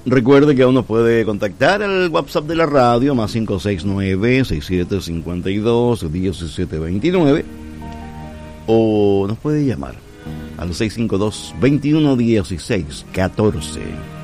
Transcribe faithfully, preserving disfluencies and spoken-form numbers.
Recuerde que uno puede contactar al WhatsApp de la radio, más cinco seis nueve, seis siete cinco dos, uno siete dos nueve, o nos puede llamar al seis cinco dos, veintiuno dieciséis catorce.